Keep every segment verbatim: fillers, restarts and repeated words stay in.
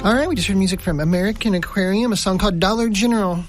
All right, we just heard music from American Aquarium, a song called Dollar General.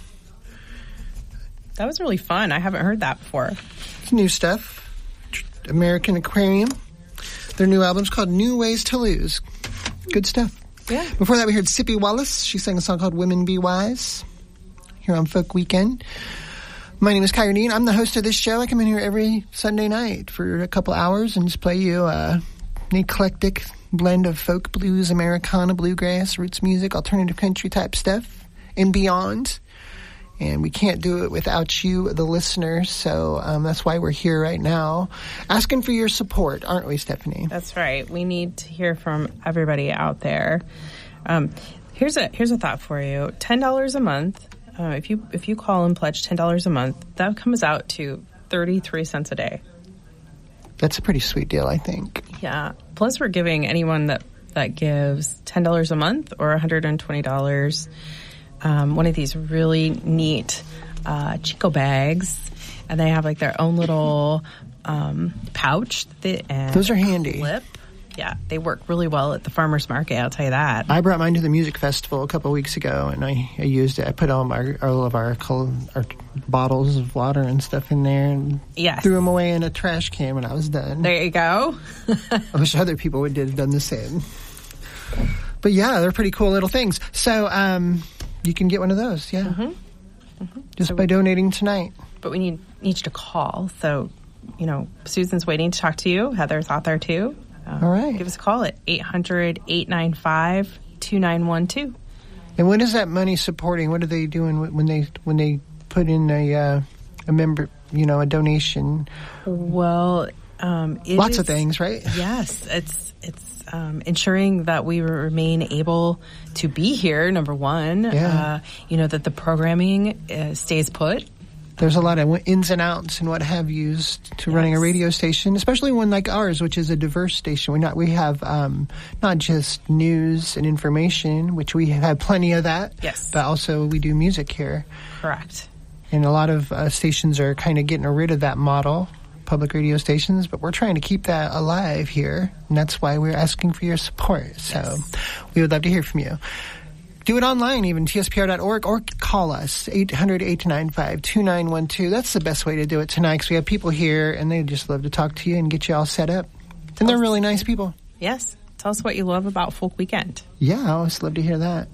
That was really fun. I haven't heard that before. It's new stuff. American Aquarium. Their new album's called New Ways to Lose. Good stuff. Yeah. Before that, we heard Sippy Wallace. She sang a song called Women Be Wise here on Folk Weekend. My name is Kyra Dean. I'm the host of this show. I come in here every Sunday night for a couple hours and just play you uh, an eclectic blend of folk, blues, Americana, bluegrass, roots music, alternative country type stuff, and beyond. And we can't do it without you, the listener, so um, that's why we're here right now, asking for your support, aren't we, Stephanie? That's right. We need to hear from everybody out there. Um, here's a here's a thought for you: ten dollars a month. Uh, if you if you call and pledge ten dollars a month, that comes out to thirty-three cents a day. That's a pretty sweet deal, I think. Yeah. Plus, we're giving anyone that, that gives ten dollars a month or one hundred twenty dollars um, one of these really neat uh, Chico bags. And they have, like, their own little um, pouch. That they, and Those are handy. Clip. Yeah, they work really well at the farmer's market, I'll tell you that. I brought mine to the music festival a couple of weeks ago, and I, I used it. I put all, my, all of our, our bottles of water and stuff in there and yes. threw them away in a trash can when I was done. There you go. I wish other people would have done the same. But, yeah, they're pretty cool little things. So um, you can get one of those, yeah. Mm-hmm. Mm-hmm. Just so by donating tonight. But we need, need you to call. So, you know, Susan's waiting to talk to you. Heather's out there, too. Um, All right. Give us a call at eight hundred, eight nine five, two nine one two. And what is that money supporting? What are they doing when they when they put in a uh, a member, you know, a donation? Well, um, it lots is, of things, right? Yes, it's it's um, ensuring that we remain able to be here. Number one, yeah. uh, you know, that the programming uh, stays put. There's a lot of ins and outs and what have yous to yes. running a radio station, especially one like ours, which is a diverse station. We not we have um, not just news and information, which we have plenty of that. Yes, but also we do music here. Correct. And a lot of uh, stations are kind of getting rid of that model, public radio stations, but we're trying to keep that alive here, and that's why we're asking for your support. So yes. we would love to hear from you. Do it online, even, T S P R dot org, or call us, eight hundred, eight nine five, two nine one two. That's the best way to do it tonight, because we have people here, and they just love to talk to you and get you all set up. And Tell they're really nice people. Yes. Tell us what you love about Folk Weekend. Yeah, I always love to hear that.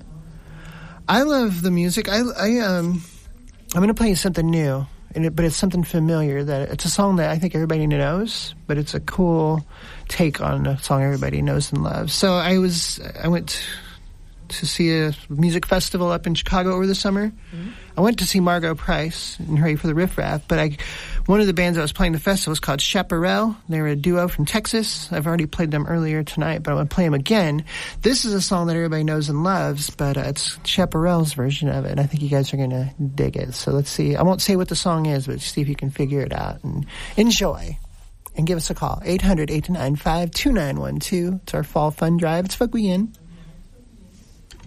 I love the music. I, I, um, I'm going to play you something new, and it, but it's something familiar. That it's a song that I think everybody knows, but it's a cool take on a song everybody knows and loves. So I was, I went... to, to see a music festival up in Chicago over the summer. Mm-hmm. I went to see Margot Price and Hurry for the Riff Raff, but I, one of the bands that was playing the festival was called Chaparral. They were a duo from Texas. I've already played them earlier tonight, but I want to play them again. This is a song that everybody knows and loves, but uh, it's Chaparral's version of it, and I think you guys are going to dig it. So let's see. I won't say what the song is, but see if you can figure it out and enjoy. And give us a call, eight hundred, eight nine five, two nine one two. It's our fall fun drive. It's Folk Weekend.